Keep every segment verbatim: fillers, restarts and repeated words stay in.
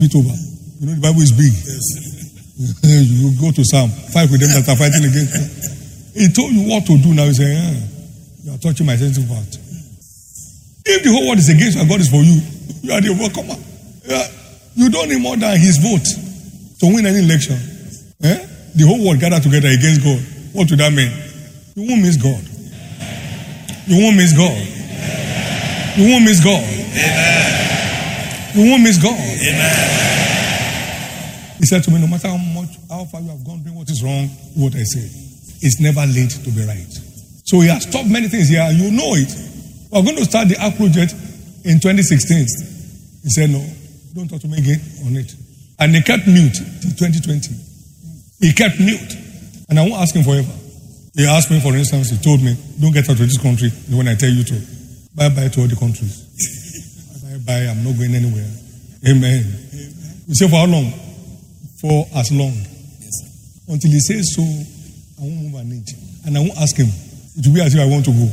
It over. You know the Bible is big. Yes. You go to Psalm, fight with them that are fighting against you. He told you what to do. Now you say, eh, you are touching my sensitive part. If the whole world is against you and God is for you, you are the overcomer. Yeah. You don't need more than his vote to win any election. Eh? The whole world gathered together against God. What would that mean? You won't miss God. You won't miss God. You won't miss God. Amen. You won't miss God. Amen. He said to me, no matter how much, how far you have gone doing what is wrong, what I say, it's never late to be right. So he has stopped many things here, and you know it. We're going to start the Ark project in twenty sixteen. He said, no, don't talk to me again on it. And he kept mute till twenty twenty. He kept mute. And I won't ask him forever. He asked me, for instance, he told me, don't get out of this country when I tell you to. Bye-bye to all the countries. Bye-bye, I'm not going anywhere. Amen. Amen. You say, for how long? For as long. Yes, until he says so, I won't move an inch. And I won't ask him. It will be as if I want to go.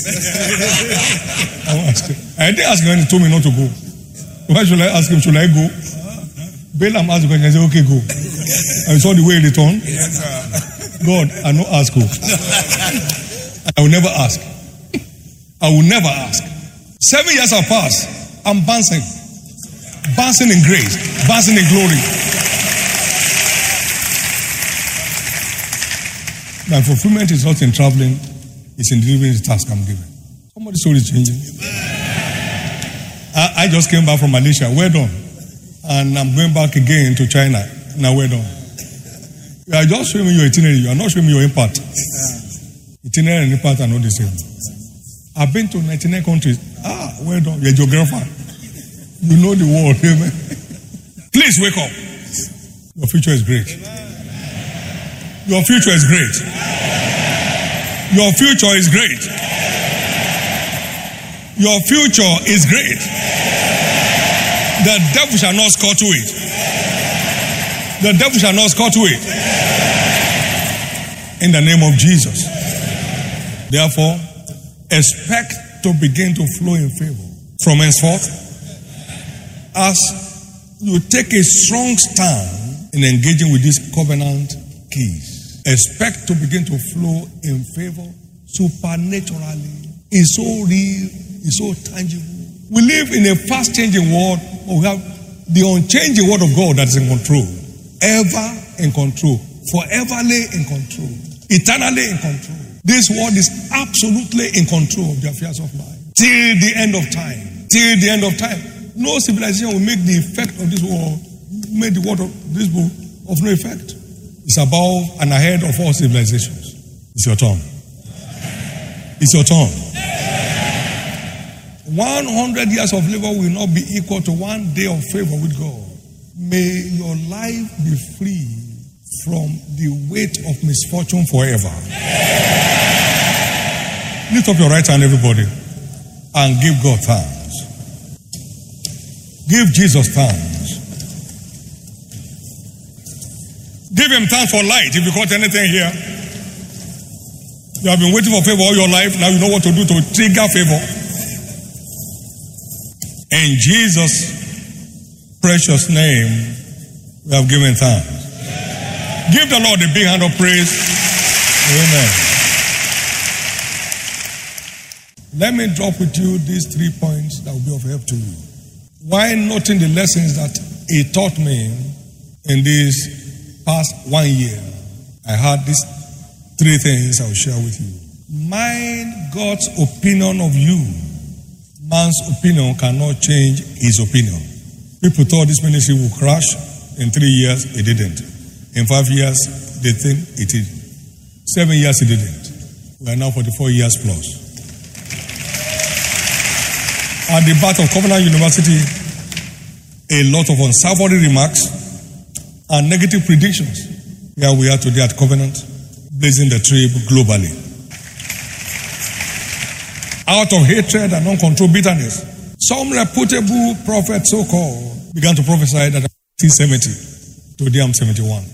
I won't ask him. I didn't ask him when he told me not to go. Why should I ask him? Should I go? Balaam asked the question. I said, okay, go. I saw the way he returned. God, I no ask you. I will never ask. I will never ask. Seven years have passed. I'm bouncing. Bouncing in grace. Bouncing in glory. My fulfillment is not in traveling. It's in delivering the task I'm given. Somebody's story is changing. I, I just came back from Malaysia. Well done. And I'm going back again to China. Now well done. You are just showing me your itinerary. You are not showing me your impact. Itinerary and impact are not the same. I've been to ninety-nine countries. Ah, well done. You're a geographer. You know the world. Amen. Please wake up. Your future is great. Your future is great. Your future is great. Your future is great. The devil shall not score to it. The devil shall not score to it. In the name of Jesus. Therefore, expect to begin to flow in favor from henceforth as you take a strong stand in engaging with these covenant keys. Expect to begin to flow in favor supernaturally. It's so real, it's so tangible. We live in a fast-changing world, but we have the unchanging word of God that is in control. Ever in control. Foreverly in control. Eternally in control. This world is absolutely in control of the affairs of life. Till the end of time. Till the end of time. No civilization will make the effect of this world, make the word of this book of no effect. It's above and ahead of all civilizations. It's your turn. It's your turn. one hundred years of labor will not be equal to one day of favor with God. May your life be free from the weight of misfortune forever. Lift up your right hand, everybody, and give God thanks. Give Jesus thanks. Give him thanks for light. If you caught anything here, you have been waiting for favor all your life. Now you know what to do to trigger favor. In Jesus' precious name, we have given thanks. Give the Lord a big hand of praise. Amen. Let me drop with you these three points that will be of help to you. While noting the lessons that he taught me in this past one year, I had these three things I will share with you. Mind God's opinion of you. Man's opinion cannot change his opinion. People thought this ministry would crash. In three years, it didn't. In five years, they think it did. Seven years, it didn't. We are now forty-four years plus. At the Bath of Covenant University, a lot of unsavory remarks and negative predictions. Here we are today at Covenant, blazing the trail globally. Out of hatred and uncontrolled bitterness, some reputable prophets, so-called, began to prophesy that I'm seventy. Today I'm seventy-one.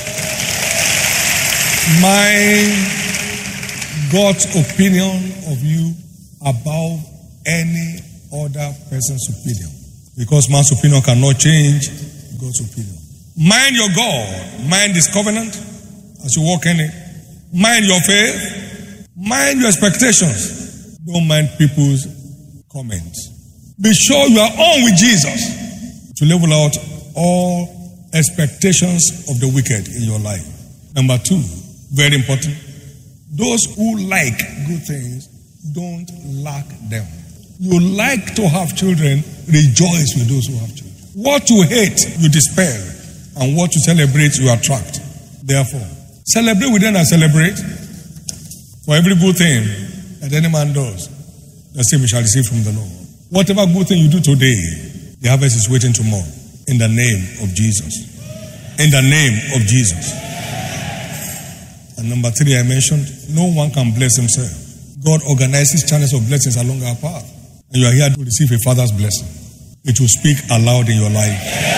My God's opinion of you above any other person's opinion. Because man's opinion cannot change God's opinion. Mind your God. Mind His covenant as you walk in it. Mind your faith. Mind your expectations. Don't mind people's comments. Be sure you are on with Jesus to level out all expectations of the wicked in your life. Number two, very important. Those who like good things don't lack them. You like to have children, rejoice with those who have children. What you hate, you despair. And what you celebrate, you attract. Therefore, celebrate with them and celebrate. For every good thing that any man does, the same he shall receive from the Lord. Whatever good thing you do today, the harvest is waiting tomorrow. In the name of Jesus. In the name of Jesus. And number three, I mentioned, no one can bless himself. God organizes channels of blessings along our path. And you are here to receive a Father's blessing. It will speak aloud in your life.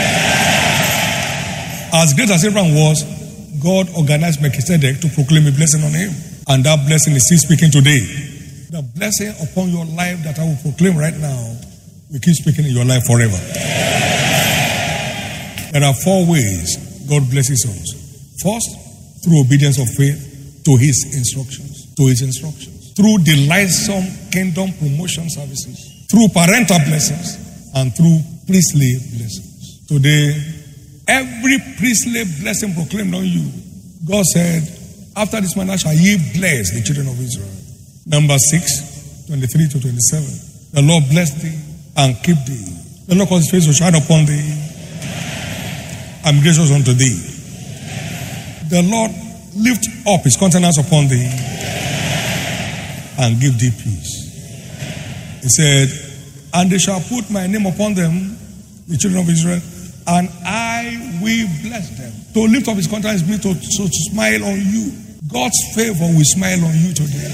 As great as Abraham was, God organized Melchizedek to proclaim a blessing on him. And that blessing is still speaking today. The blessing upon your life that I will proclaim right now will keep speaking in your life forever. There are four ways God blesses us. First, through obedience of faith to His instructions. To His instructions. Through delightsome kingdom promotion services. Through parental blessings. And through priestly blessings. Today, every priestly blessing proclaimed on you, God said, after this manner shall ye bless the children of Israel. Number six, twenty-three to twenty-seven. The Lord bless thee and keep thee. The Lord cause His face to shine upon thee and be gracious unto thee. The Lord lift up His countenance upon thee and give thee peace. He said, and they shall put my name upon them, the children of Israel, and I will bless them. To lift up His countenance means to, to, to smile on you. God's favor will smile on you today.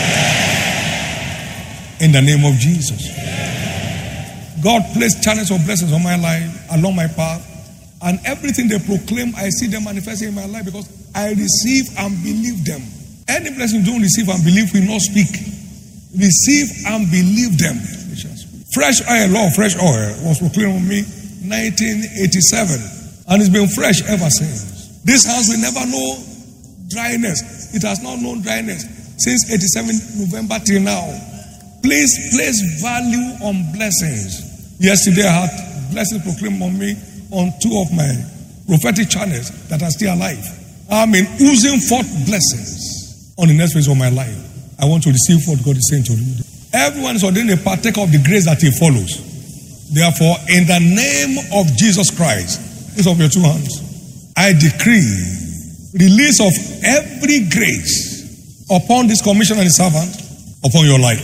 In the name of Jesus. God placed channels of blessings on my life, along my path, and everything they proclaim, I see them manifesting in my life because I receive and believe them. Any blessing you don't receive and believe will not speak. Receive and believe them. Fresh oil, Lord, fresh oil was proclaimed on me nineteen eighty-seven, and it's been fresh ever since. This house will never know dryness. It has not known dryness since eighty-seven November till now. Please place value on blessings. Yesterday I had blessings proclaimed on me on two of my prophetic channels that are still alive. I'm in oozing forth blessings on the next phase of my life. I want to receive what God is saying to you. Everyone is ordained a partaker of the grace that he follows. Therefore, in the name of Jesus Christ, raise up your two hands. I decree release of every grace upon this commission and his servant upon your life.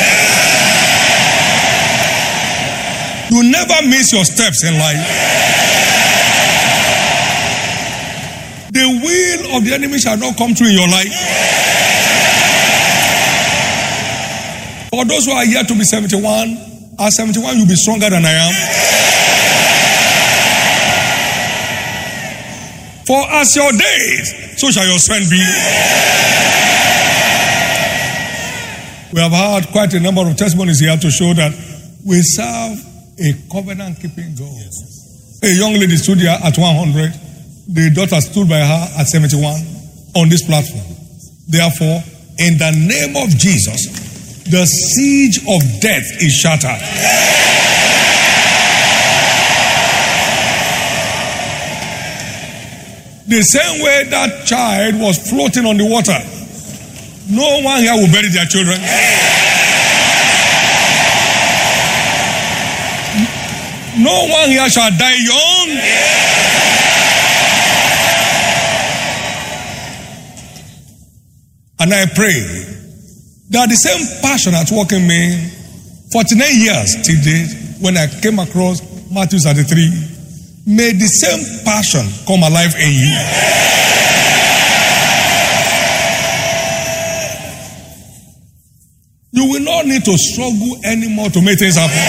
You never miss your steps in life. The will of the enemy shall not come true in your life. For those who are here to be seventy-one, at seventy-one you'll be stronger than I am. For as your days, so shall your strength be. We have had quite a number of testimonies here to show that we serve a covenant-keeping God. Yes. A young lady stood here at one hundred. The daughter stood by her at seventy-one on this platform. Therefore, in the name of Jesus, the siege of death is shattered. The same way that child was floating on the water, no one here will bury their children. No one here shall die young. And I pray that the same passion at work in me forty-nine years till date, when I came across Matthew thirty-three, may the same passion come alive in you. You will not need to struggle anymore to make things happen.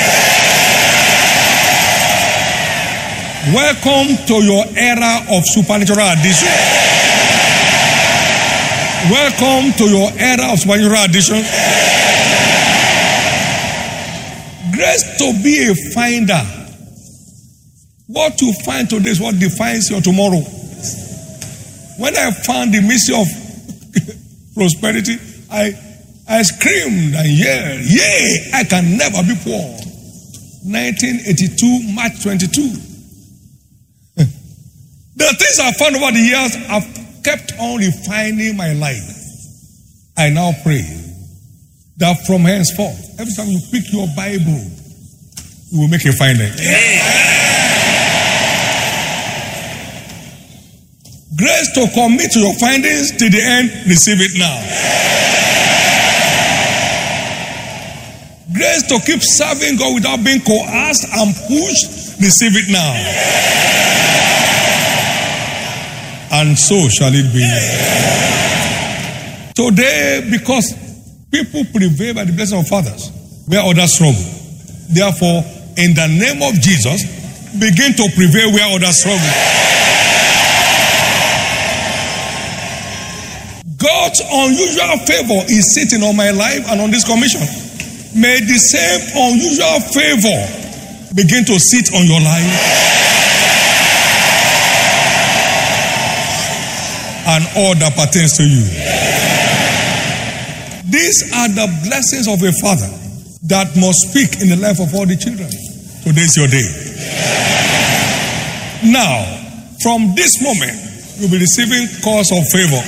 Welcome to your era of supernatural addition. Welcome to your era of supernatural addition. Grace to be a finder. What you find today is what defines your tomorrow. When I found the mystery of prosperity, I, I screamed and yelled, yay, I can never be poor. nineteen eighty-two, March twenty-second. The things I found over the years have kept on refining my life. I now pray that from henceforth, every time you pick your Bible, you will make a finding. Grace to commit to your findings till the end, receive it now. Grace to keep serving God without being coerced and pushed, receive it now. And so shall it be. Today, because people prevail by the blessing of fathers, where others struggle. Therefore, in the name of Jesus, begin to prevail where others struggle. God's unusual favor is sitting on my life and on this commission. May the same unusual favor begin to sit on your life and all that pertains to you. These are the blessings of a father that must speak in the life of all the children. Today's your day. Now, from this moment, you'll be receiving calls of favor.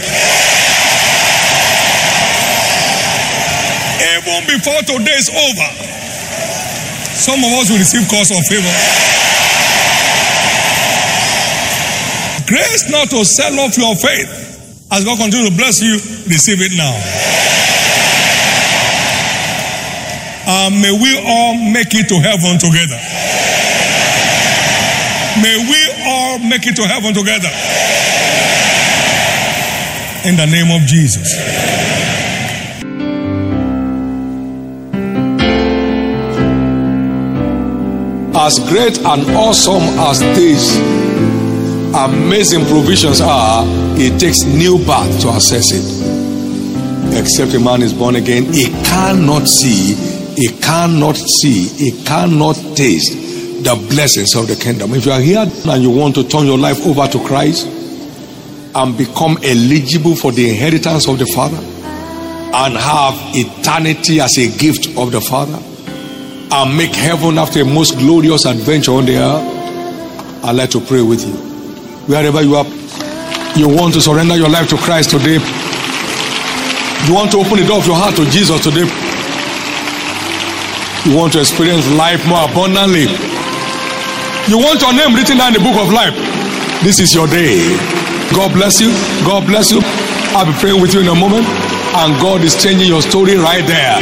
Even before today is over, some of us will receive calls of favor. Grace not to sell off your faith. As God continues to bless you, receive it now. And may we all make it to heaven together. May we all make it to heaven together. In the name of Jesus. As great and awesome as these amazing provisions are, it takes new birth to access it. Except a man is born again, he cannot see, he cannot see, he cannot taste the blessings of the kingdom. If you are here and you want to turn your life over to Christ and become eligible for the inheritance of the Father and have eternity as a gift of the Father and make heaven after a most glorious adventure on the earth, I'd like to pray with you. Wherever you are, you want to surrender your life to Christ today. You want to open the door of your heart to Jesus today. You want to experience life more abundantly. You want your name written down in the book of life. This is your day. God bless you. God bless you. I'll be praying with you in a moment. And God is changing your story right there.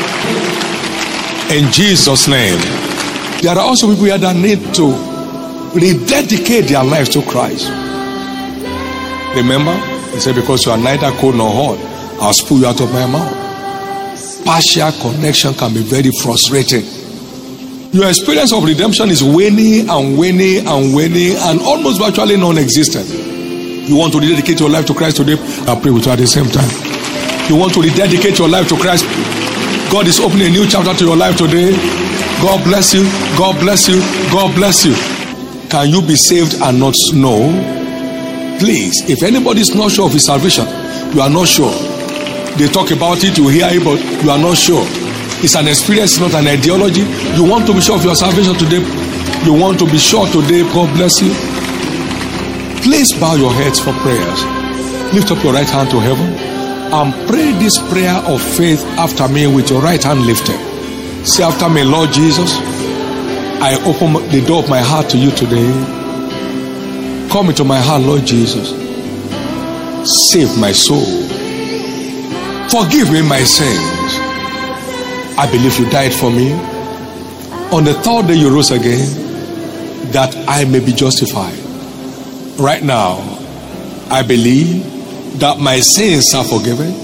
In Jesus' name. There are also people here that need to rededicate their lives to Christ. Remember, he said, because you are neither cold nor hot, I'll spew you out of my mouth. Partial connection can be very frustrating. Your experience of redemption is waning and waning and waning and almost virtually non-existent. You want to rededicate your life to Christ today? I'll pray with you at the same time. You want to rededicate your life to Christ? God is opening a new chapter to your life today. God bless you. God bless you. God bless you. Can you be saved and not know? Please, if anybody is not sure of his salvation, you are not sure. They talk about it, you hear it, but you are not sure. It's an experience, not an ideology. You want to be sure of your salvation today. You want to be sure today. God bless you. Please bow your heads for prayers. Lift up your right hand to heaven and pray this prayer of faith after me with your right hand lifted. Say after me, Lord Jesus, I open the door of my heart to you today. Come into my heart, Lord Jesus. Save my soul. Forgive me my sins. I believe you died for me. On the third day you rose again, that I may be justified. Right now, I believe that my sins are forgiven.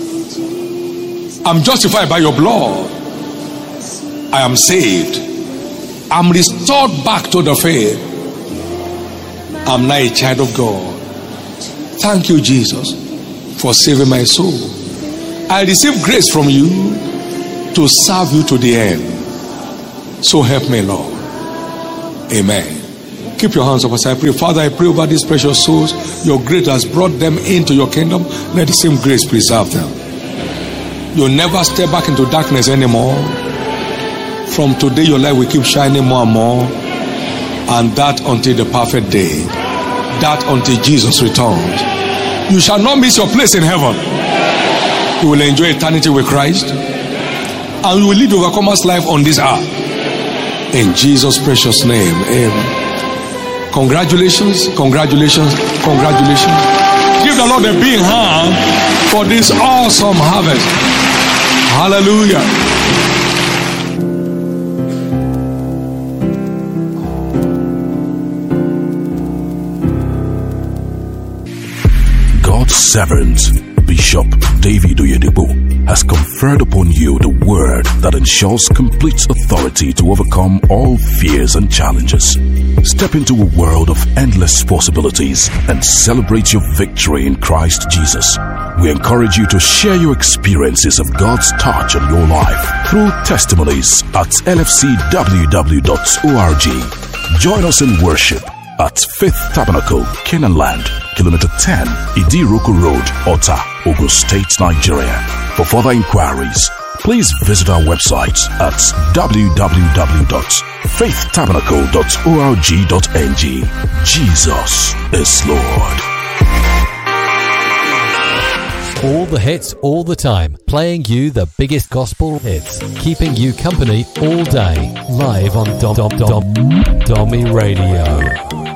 I'm justified by your blood. I am saved. I'm restored back to the faith. I'm now a child of God. Thank you, Jesus, for saving my soul. I receive grace from you to serve you to the end. So help me, Lord. Amen. Keep your hands up as I pray. Father, I pray over these precious souls. Your grace has brought them into your kingdom. Let the same grace preserve them. You'll never step back into darkness anymore. From today, your light will keep shining more and more. And that until the perfect day. That until Jesus returns. You shall not miss your place in heaven. You will enjoy eternity with Christ. And you will live overcomer's life on this earth. In Jesus' precious name. Amen. Congratulations, congratulations, congratulations. Give the Lord a big hand for this awesome harvest. Hallelujah. God's servant, Bishop David Oyedepo, has conferred upon you the word that ensures complete authority to overcome all fears and challenges. Step into a world of endless possibilities and celebrate your victory in Christ Jesus. We encourage you to share your experiences of God's touch on your life through testimonies at L F C W W dot org. Join us in worship at Faith Tabernacle, Canaan Land, Kilometer ten, Idiroko Road, Ota, Ogun State, Nigeria. For further inquiries, please visit our website at w w w dot faith tabernacle dot org dot n g. Jesus is Lord. All the hits, all the time. Playing you the biggest gospel hits. Keeping you company all day. Live on Dom Dom Dom Dommy Radio.